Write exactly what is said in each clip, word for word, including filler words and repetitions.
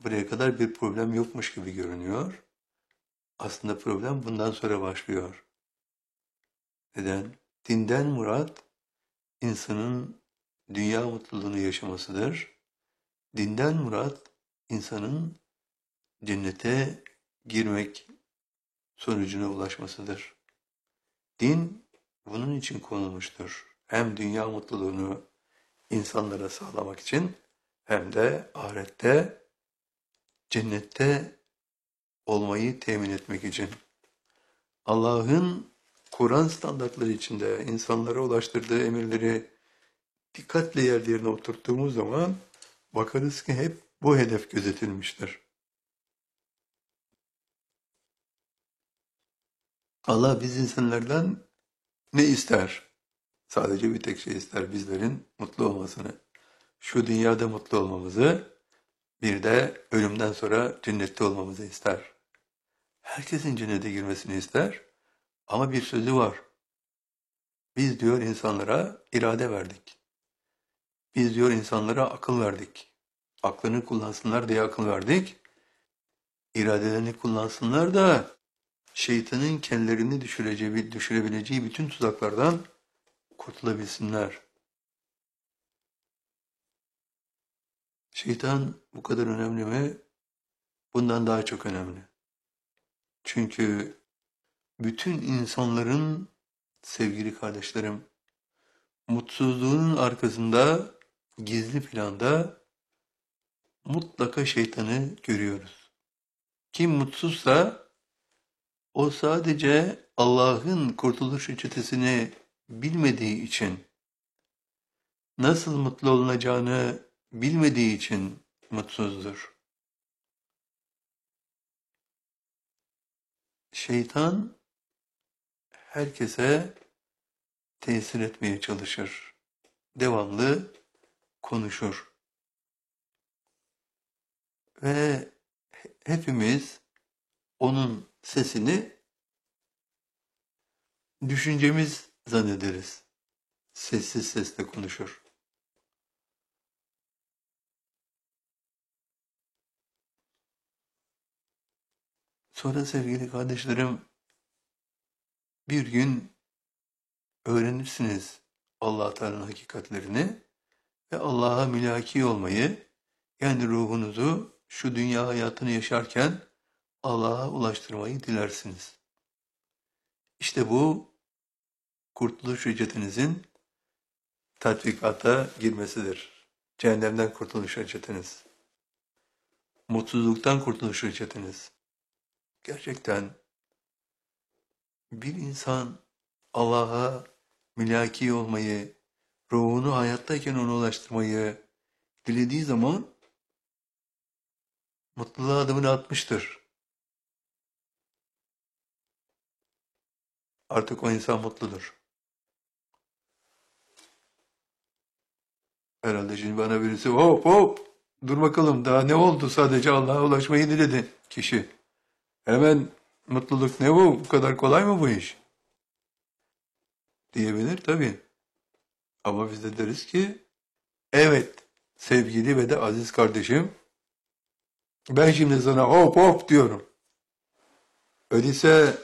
buraya kadar bir problem yokmuş gibi görünüyor. Aslında problem bundan sonra başlıyor. Neden? Dinden murat insanın dünya mutluluğunu yaşamasıdır. Dinden murat insanın cennete girmek sonucuna ulaşmasıdır. Din bunun için konulmuştur. Hem dünya mutluluğunu insanlara sağlamak için hem de ahirette cennette olmayı temin etmek için. Allah'ın Kur'an standartları içinde insanlara ulaştırdığı emirleri dikkatle yerlerine oturttuğumuz zaman bakarız ki hep bu hedef gözetilmiştir. Allah biz insanlardan ne ister? Sadece bir tek şey ister, bizlerin mutlu olmasını. Şu dünyada mutlu olmamızı, bir de ölümden sonra cennette olmamızı ister. Herkesin cennete girmesini ister ama bir sözü var. Biz diyor insanlara irade verdik. Biz diyor insanlara akıl verdik. Aklını kullansınlar diye akıl verdik. İradelerini kullansınlar da şeytanın kendilerini düşüreceği, düşürebileceği bütün tuzaklardan kurtulabilsinler. Şeytan bu kadar önemli mi? Bundan daha çok önemli. Çünkü bütün insanların, sevgili kardeşlerim, mutsuzluğunun arkasında, gizli planda mutlaka şeytanı görüyoruz. Kim mutsuzsa o sadece Allah'ın kurtuluş reçetesini bilmediği için, nasıl mutlu olunacağını bilmediği için mutsuzdur. Şeytan herkese tesir etmeye çalışır. Devamlı konuşur. Ve hepimiz onun sesini düşüncemiz zannederiz. Sessiz sesle konuşur. Sonra sevgili kardeşlerim, bir gün öğrenirsiniz Allah Teala'nın hakikatlerini ve Allah'a mülaki olmayı, yani ruhunuzu şu dünya hayatını yaşarken Allah'a ulaştırmayı dilersiniz. İşte bu kurtuluş reçetenizin tatbikata girmesidir. Cehennemden kurtuluş reçeteniz. Mutsuzluktan kurtuluş reçeteniz. Gerçekten bir insan Allah'a mülaki olmayı, ruhunu hayattayken ona ulaştırmayı dilediği zaman mutluluğa adımını atmıştır. Artık o insan mutludur. Herhalde şimdi bana birisi hop hop dur bakalım daha ne oldu, sadece Allah'a ulaşmayı diledi kişi. Hemen mutluluk ne bu? Bu kadar kolay mı bu iş? Diyebilir tabii. Ama biz de deriz ki evet sevgili ve de aziz kardeşim, ben şimdi sana hop hop diyorum. Öyleyse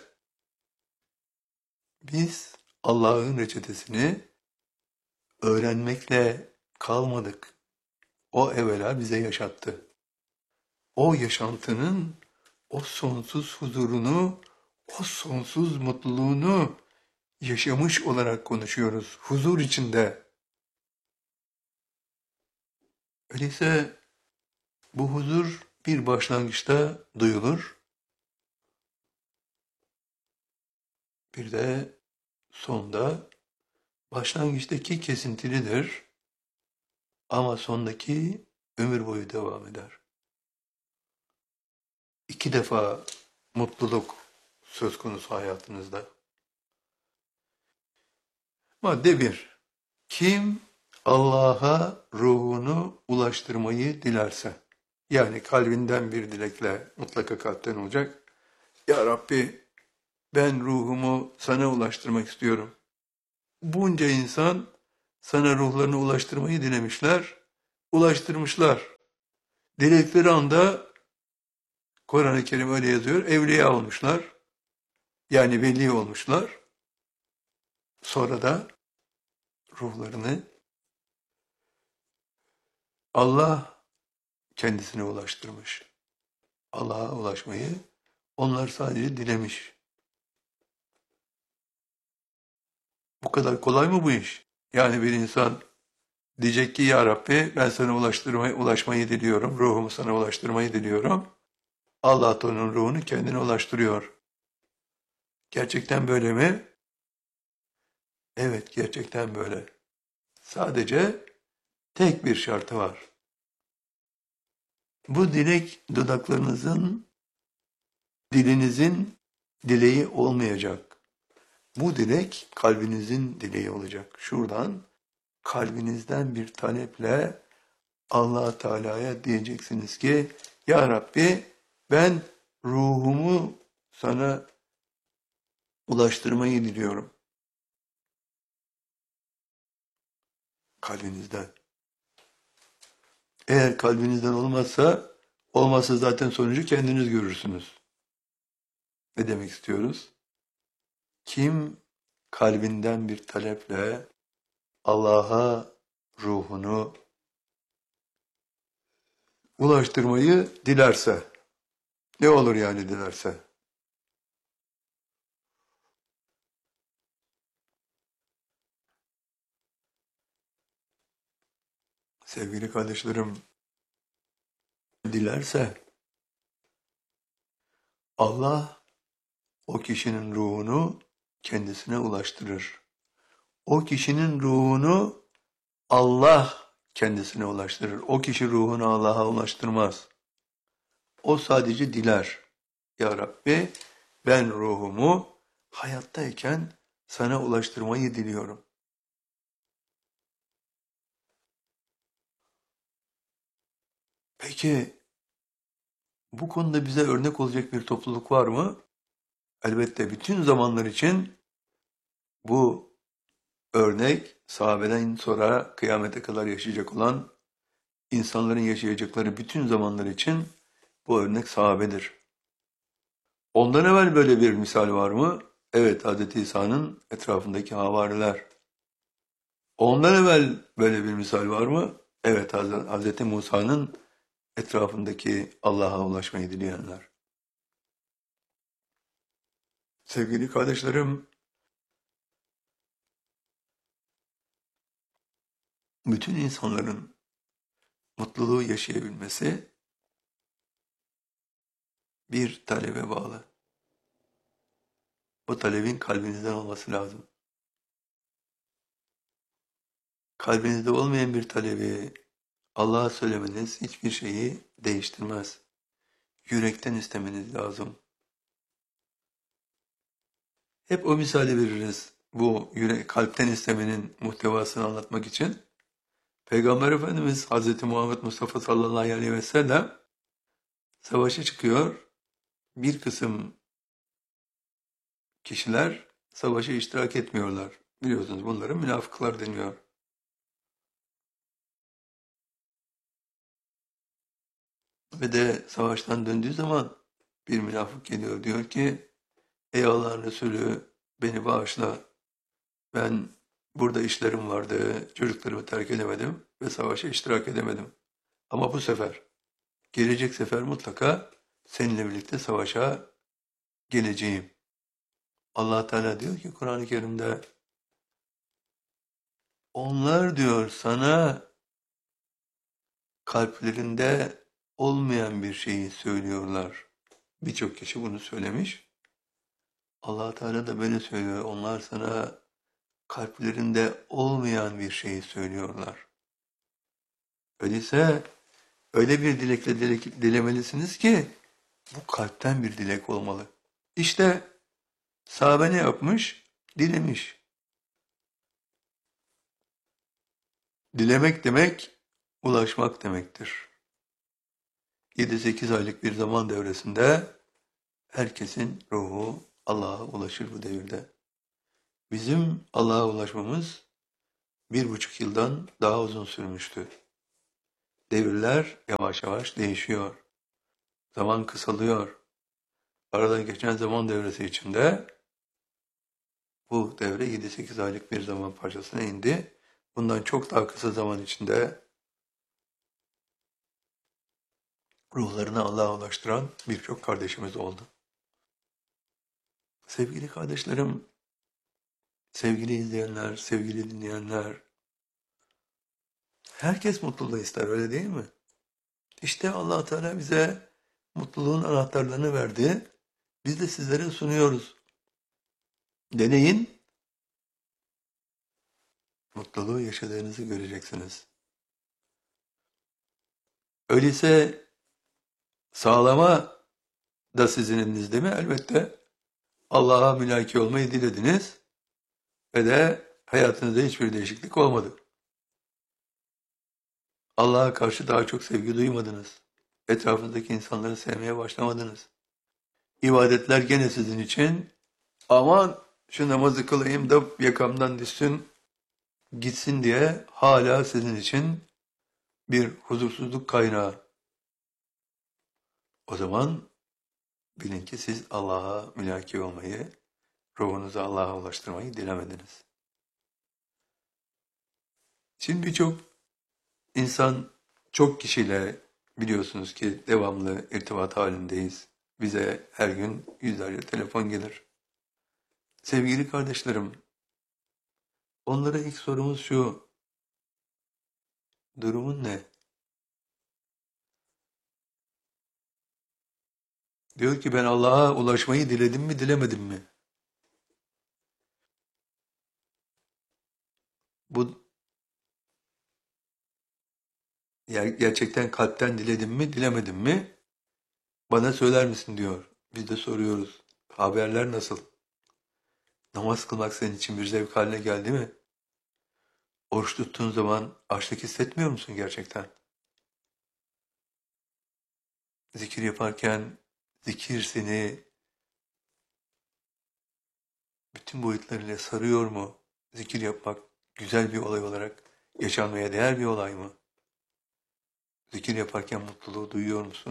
biz Allah'ın reçetesini öğrenmekle kalmadık. O evvela bize yaşattı. O yaşantının o sonsuz huzurunu, o sonsuz mutluluğunu yaşamış olarak konuşuyoruz. Huzur içinde. Öyleyse bu huzur bir başlangıçta duyulur. Bir de sonda, başlangıçtaki kesintilidir ama sondaki ömür boyu devam eder. İki defa mutluluk söz konusu hayatınızda. Madde bir. Kim Allah'a ruhunu ulaştırmayı dilerse, yani kalbinden bir dilekle, mutlaka kalpten olacak. Ya Rabbi, ben ruhumu sana ulaştırmak istiyorum. Bunca insan sana ruhlarını ulaştırmayı dilemişler, ulaştırmışlar. Diledikleri anda Kur'an-ı Kerim öyle yazıyor. Evliya olmuşlar. Yani veli olmuşlar. Sonra da ruhlarını Allah kendisine ulaştırmış. Allah'a ulaşmayı onlar sadece dilemiş. Bu kadar kolay mı bu iş? Yani bir insan diyecek ki ya Rabbi ben sana ulaştırmayı, ulaşmayı diliyorum. Ruhumu sana ulaştırmayı diliyorum. Allah da onun ruhunu kendine ulaştırıyor. Gerçekten böyle mi? Evet, gerçekten böyle. Sadece tek bir şartı var. Bu dilek dudaklarınızın, dilinizin dileği olmayacak. Bu dilek kalbinizin dileği olacak. Şuradan kalbinizden bir taleple Allah Teala'ya diyeceksiniz ki ya Rabbi ben ruhumu sana ulaştırmayı diliyorum. Kalbinizden. Eğer kalbinizden olmazsa olmazsa zaten sonucu kendiniz görürsünüz. Ne demek istiyoruz? Kim kalbinden bir taleple Allah'a ruhunu ulaştırmayı dilerse, ne olur yani dilerse? Sevgili kardeşlerim, dilerse Allah o kişinin ruhunu kendisine ulaştırır. O kişinin ruhunu Allah kendisine ulaştırır. O kişi ruhunu Allah'a ulaştırmaz. O sadece diler. Ya Rabbi ben ruhumu hayattayken sana ulaştırmayı diliyorum. Peki bu konuda bize örnek olacak bir topluluk var mı? Elbette bütün zamanlar için bu örnek sahabeden sonra kıyamete kadar yaşayacak olan insanların yaşayacakları bütün zamanlar için bu örnek sahabedir. Ondan evvel böyle bir misal var mı? Evet, Hz. İsa'nın etrafındaki havariler. Ondan evvel böyle bir misal var mı? Evet, Hz. Musa'nın etrafındaki Allah'a ulaşmayı dileyenler. Sevgili kardeşlerim, bütün insanların mutluluğu yaşayabilmesi bir talebe bağlı. Bu talebin kalbinizden olması lazım. Kalbinizde olmayan bir talebi Allah'a söylemeniz hiçbir şeyi değiştirmez. Yürekten istemeniz lazım. Hep o misali veririz bu yürek, kalpten istemenin muhtevasını anlatmak için. Peygamber Efendimiz Hazreti Muhammed Mustafa sallallahu aleyhi ve sellem savaşa çıkıyor. Bir kısım kişiler savaşa iştirak etmiyorlar. Biliyorsunuz bunlara münafıklar deniyor. Ve de savaştan döndüğü zaman bir münafık geliyor diyor ki ey Allah'ın Resulü beni bağışla. Ben burada işlerim vardı, çocuklarımı terk edemedim ve savaşa iştirak edemedim. Ama bu sefer, gelecek sefer mutlaka seninle birlikte savaşa geleceğim. Allah Teala diyor ki Kur'an-ı Kerim'de onlar diyor sana kalplerinde olmayan bir şeyi söylüyorlar. Birçok kişi bunu söylemiş. Allah Teala da böyle söylüyor. Onlar sana kalplerinde olmayan bir şeyi söylüyorlar. Öyleyse öyle bir dilekle dilek, dilemelisiniz ki bu kalpten bir dilek olmalı. İşte sahabe ne yapmış? Dilemiş. Dilemek demek ulaşmak demektir. yedi sekiz aylık bir zaman devresinde herkesin ruhu Allah'a ulaşır bu devirde. Bizim Allah'a ulaşmamız bir buçuk yıldan daha uzun sürmüştü. Devirler yavaş yavaş değişiyor. Zaman kısalıyor. Aradan geçen zaman devresi içinde bu devre yedi sekiz aylık bir zaman parçasına indi. Bundan çok daha kısa zaman içinde ruhlarını Allah'a ulaştıran birçok kardeşimiz oldu. Sevgili kardeşlerim, sevgili izleyenler, sevgili dinleyenler, herkes mutluluğu ister, öyle değil mi? İşte Allah Teala bize mutluluğun anahtarlarını verdi. Biz de sizlere sunuyoruz. Deneyin, mutluluğu yaşadığınızı göreceksiniz. Öyleyse sağlama da sizin elinizde mi? Elbette. Allah'a mülaki olmayı dilediniz ve de hayatınızda hiçbir değişiklik olmadı. Allah'a karşı daha çok sevgi duymadınız. Etrafınızdaki insanları sevmeye başlamadınız. İbadetler gene sizin için aman şu namazı kılayım da yakamdan düşsün gitsin diye hala sizin için bir huzursuzluk kaynağı. O zaman bilin ki siz Allah'a mülaki olmayı, ruhunuzu Allah'a ulaştırmayı dilemediniz. Şimdi birçok insan, çok kişiyle biliyorsunuz ki devamlı irtibat halindeyiz. Bize her gün yüzlerce telefon gelir. Sevgili kardeşlerim, onlara ilk sorumuz şu: durumun ne? Diyor ki ben Allah'a ulaşmayı diledim mi, dilemedim mi? Bu gerçekten kalpten diledim mi, dilemedim mi? Bana söyler misin diyor. Biz de soruyoruz. Haberler nasıl? Namaz kılmak senin için bir zevk haline geldi mi? Oruç tuttuğun zaman açlık hissetmiyor musun gerçekten? Zikir yaparken zikir seni bütün boyutlarıyla sarıyor mu? Zikir yapmak güzel bir olay olarak yaşanmaya değer bir olay mı? Zikir yaparken mutluluğu duyuyor musun?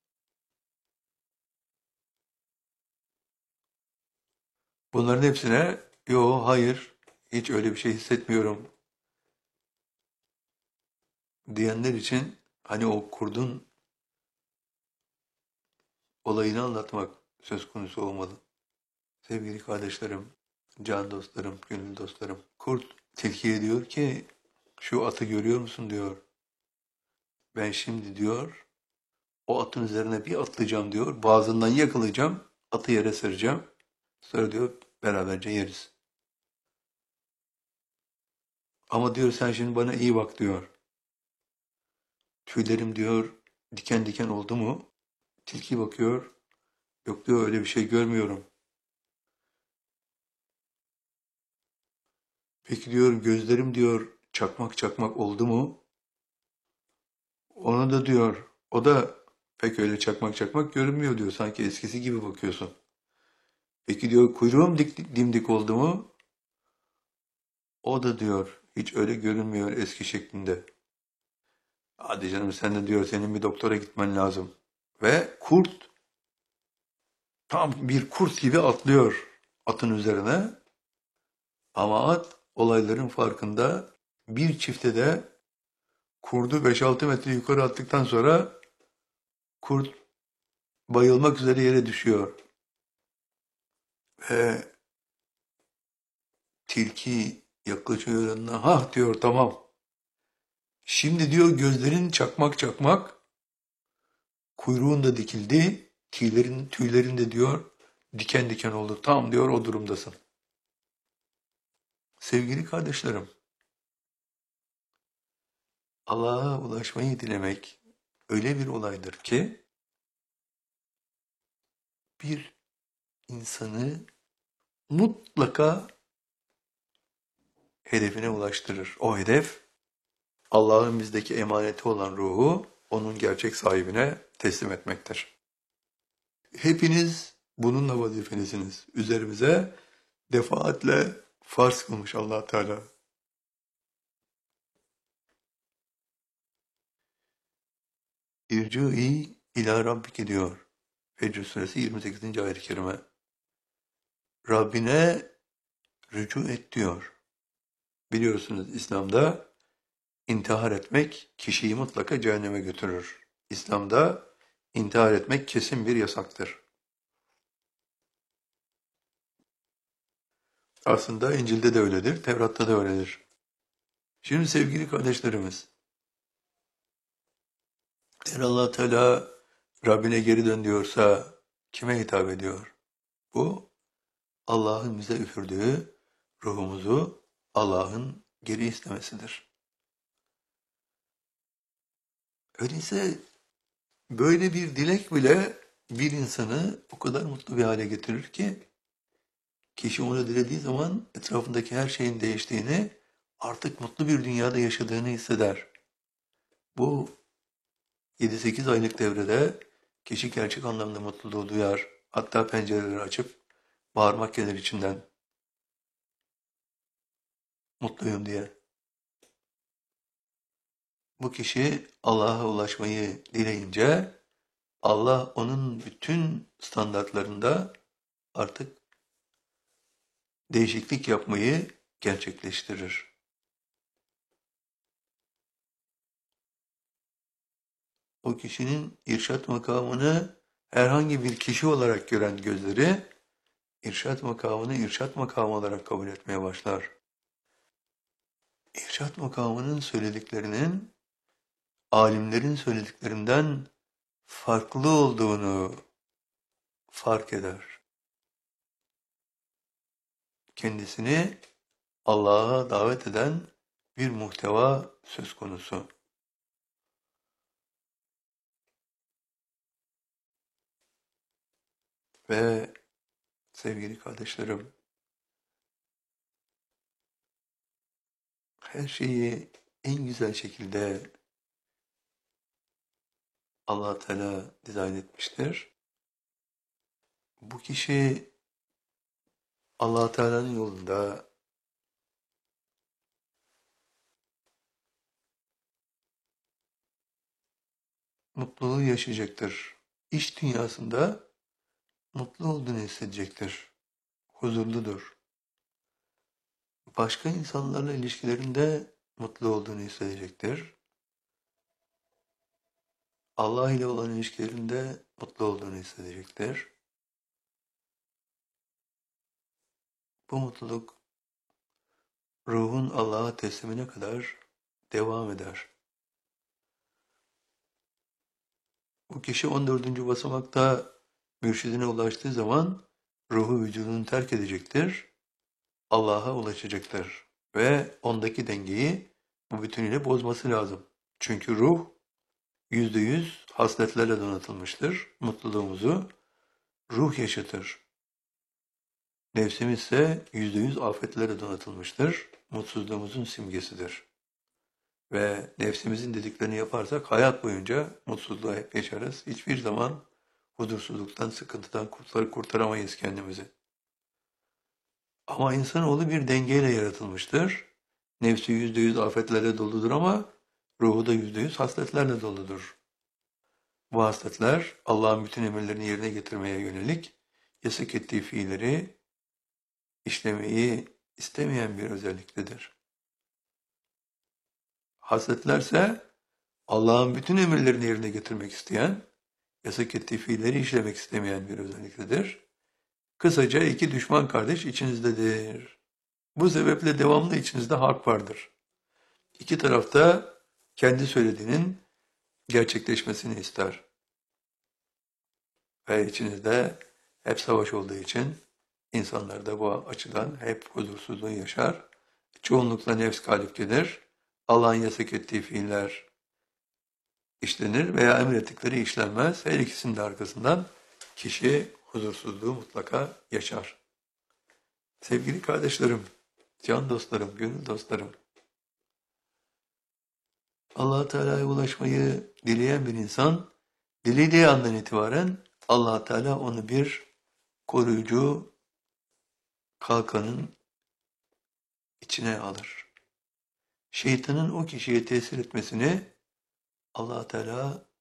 Bunların hepsine yo hayır hiç öyle bir şey hissetmiyorum diyenler için hani o kurdun olayını anlatmak söz konusu olmalı. Sevgili kardeşlerim, can dostlarım, gönül dostlarım. Kurt tilkiye diyor ki şu atı görüyor musun diyor. Ben şimdi diyor o atın üzerine bir atlayacağım diyor. Boğazından yakalayacağım, atı yere sereceğim. Sonra diyor beraberce yeriz. Ama diyor sen şimdi bana iyi bak diyor. Tüylerim diyor diken diken oldu mu? Tilki bakıyor. Yok diyor öyle bir şey görmüyorum. Peki diyor gözlerim diyor çakmak çakmak oldu mu? Ona da diyor o da pek öyle çakmak çakmak görünmüyor diyor. Sanki eskisi gibi bakıyorsun. Peki diyor kuyruğum dik, dimdik oldu mu? O da diyor hiç öyle görünmüyor eski şeklinde. Hadi canım sen de diyor senin bir doktora gitmen lazım. Ve kurt tam bir kurt gibi atlıyor atın üzerine. Ama at olayların farkında bir çifte de kurdu beş altı metre yukarı attıktan sonra kurt bayılmak üzere yere düşüyor. Ve tilki yaklaşıyor yanına. Hah diyor tamam. Şimdi diyor gözlerin çakmak çakmak. Kuyruğun da dikildi. Tüylerin, tüylerin de diyor diken diken oldu. Tam diyor o durumdasın. Sevgili kardeşlerim, Allah'a ulaşmayı dilemek öyle bir olaydır ki bir insanı mutlaka hedefine ulaştırır. O hedef Allah'ın bizdeki emaneti olan ruhu onun gerçek sahibine teslim etmektir. Hepiniz bununla vazifenizsiniz. Üzerimize defaatle farz kılmış Allah Teala. İrci'i İlâ Rabbike diyor. Fecr suresi yirmi sekizinci ayet-i kerime. Rabbine rücu et diyor. Biliyorsunuz İslam'da intihar etmek kişiyi mutlaka cehenneme götürür. İslam'da intihar etmek kesin bir yasaktır. Aslında İncil'de de öyledir, Tevrat'ta da öyledir. Şimdi sevgili kardeşlerimiz, eğer Allah Teala Rabbine geri dön diyorsa kime hitap ediyor? Bu Allah'ın bize üfürdüğü ruhumuzu Allah'ın geri istemesidir. Öyleyse böyle bir dilek bile bir insanı o kadar mutlu bir hale getirir ki kişi onu dilediği zaman etrafındaki her şeyin değiştiğini, artık mutlu bir dünyada yaşadığını hisseder. Bu yedi sekiz aylık devrede kişi gerçek anlamda mutluluğu duyar. Hatta pencereleri açıp bağırmak gelir içinden. Mutluyum diye. Bu kişi Allah'a ulaşmayı dileyince Allah onun bütün standartlarında artık değişiklik yapmayı gerçekleştirir. O kişinin irşat makamını herhangi bir kişi olarak gören gözleri, irşat makamını irşat makamı olarak kabul etmeye başlar. İrşat makamının söylediklerinin, alimlerin söylediklerinden farklı olduğunu fark eder. Kendisini Allah'a davet eden bir muhteva söz konusu. Ve sevgili kardeşlerim, her şeyi en güzel şekilde Allah Teala dizayn etmiştir. Bu kişi Allah Teala'nın yolunda mutluluğu yaşayacaktır. İş dünyasında mutlu olduğunu hissedecektir. Huzurludur. Başka insanlarla ilişkilerinde mutlu olduğunu hissedecektir. Allah ile olan ilişkilerinde mutlu olduğunu hissedecektir. Bu mutluluk ruhun Allah'a teslimine kadar devam eder. Bu kişi on dördüncü basamakta mürşidine ulaştığı zaman ruhu vücudunu terk edecektir. Allah'a ulaşacaktır. Ve ondaki dengeyi bu bütünüyle bozması lazım. Çünkü ruh yüzde yüz hasletlerle donatılmıştır. Mutluluğumuzu ruh yaşatır. Nefsimiz ise yüzde yüz afetlerle donatılmıştır. Mutsuzluğumuzun simgesidir. Ve nefsimizin dediklerini yaparsak hayat boyunca mutsuzluğa hep yaşarız. Hiçbir zaman huzursuzluktan, sıkıntıdan kurtar, kurtaramayız kendimizi. Ama insanoğlu bir dengeyle yaratılmıştır. Nefsi yüzde yüz afetlerle doludur ama ruhu da yüzde yüz hasletlerle doludur. Bu hasletler Allah'ın bütün emirlerini yerine getirmeye yönelik yasak ettiği fiilleri işlemeyi istemeyen bir özelliktedir. Hasletlerse Allah'ın bütün emirlerini yerine getirmek isteyen, yasak ettiği fiilleri işlemek istemeyen bir özelliktedir. Kısaca iki düşman kardeş içinizdedir. Bu sebeple devamlı içinizde harp vardır. İki tarafta kendi söylediğinin gerçekleşmesini ister. Ve içinizde hep savaş olduğu için insanlar da bu açıdan hep huzursuzluğu yaşar. Çoğunlukla nefs galip gelir. Allah'ın yasak ettiği fiiller işlenir veya emrettikleri işlenmez. Her ikisinin de arkasından kişi huzursuzluğu mutlaka yaşar. Sevgili kardeşlerim, can dostlarım, gönül dostlarım, Allah Teala'ya ulaşmayı dileyen bir insan, dilediği andan itibaren Allah Teala onu bir koruyucu kalkanın içine alır. Şeytanın o kişiye tesir etmesini Allah Teala